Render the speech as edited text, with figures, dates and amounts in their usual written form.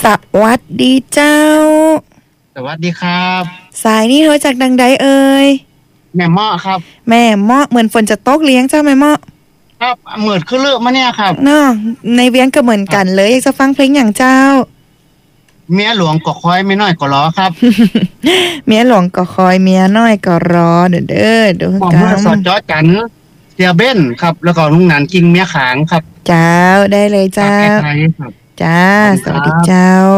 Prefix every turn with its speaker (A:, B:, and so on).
A: วัสดีเจ้า
B: สวัสดีครับ
A: สายนี่เธอจากดังใดเอ่ย
B: แม่เมาะครับ
A: แม่เมาะเหมือนฝนจะตกเลี้ยงเจ้าแม่เมาะ
B: ครับเหมือดขึ้นเลือกมาเนี่ยครับ
A: เนาะในเวียงก็เหมือน
B: ครับ
A: กันเลยอยากจะฟังเพลงอย่างเจ้า
B: เมียหลวงก็คอยไม่น้อยก็รอครับ
A: เมียหลวงก็คอยเมียน้อยก็รอเด้อเด้อดู
B: หมอม
A: กั
B: เมื่อสอด
A: น
B: จ้อจันเสียเบ้นครับแล้วก็ลุงหนานกิงเมียขางครับ
A: เจ้าได้เลย
B: ฝาก
A: เจ้า
B: แก้ไขครับ
A: จ้า
B: ขอบคุณ
A: สวัสดี
B: ครับ
A: เจ้า